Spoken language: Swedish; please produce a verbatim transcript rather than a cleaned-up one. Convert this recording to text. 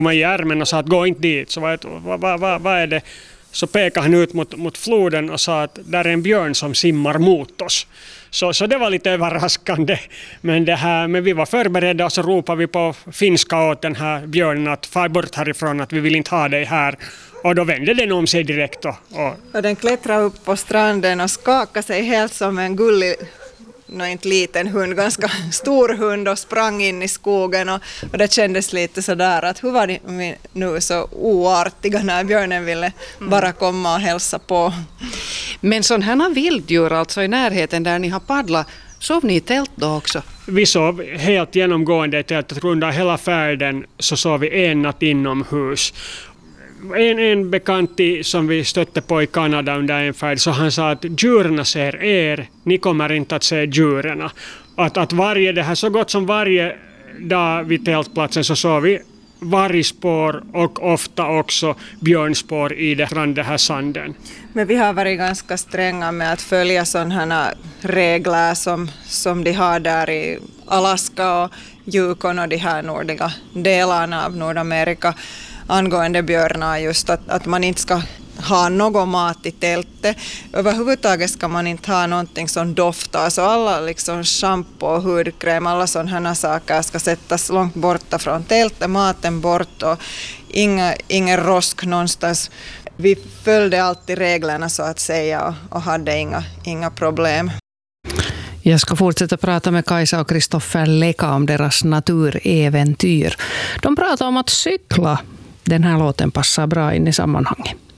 Man i ärmen och sa att gå inte dit. Så vad, vad, vad, vad är det? Så pekade han ut mot, mot floden och sa att där är en björn som simmar mot oss. Så, så det var lite överraskande. Men, det här, men vi var förberedda och så ropade vi på finska åt den här björnen att far bort härifrån, att vi vill inte ha dig här. Och då vände den om sig direkt. Och, och... och den klättrade upp på stranden och skakade sig helt som en gullig, nå inte liten hund, ganska stor hund och sprang in i skogen. Och, och det kändes lite sådär att hur var de nu så oartiga när björnen ville bara komma och hälsa på. Men sådana här vilddjur alltså i närheten där ni har paddlat, sov ni i tält då också? Vi sov helt genomgående i tältet. Under hela färden så sov vi en natt inomhus. En, en bekant som vi stötte på i Kanada under en färd, så han sa att djuren ser er, ni kommer inte att se djuren. Att, att varje, det här, så gott som varje dag vid tältplatsen så såg vi vargspår och ofta också björnspår i det, det här sanden. Men vi har varit ganska stränga med att följa sådana regler som, som de har där i Alaska och Yukon och de här nordliga delarna av Nordamerika angående björnar, just att, att man inte ska ha någon mat i tältet. Överhuvudtaget ska man inte ha någonting som doftar, så alla liksom shampoo och hudkräm, alla sådana saker ska sättas långt borta från tältet, maten bort och inga, ingen rosk någonstans. Vi följde alltid reglerna så att säga och, och hade inga, inga problem. Jag ska fortsätta prata med Kajsa och Kristoffer Leka om deras naturäventyr. De pratar om att cykla. Den här låten passar bra in i sammanhanget.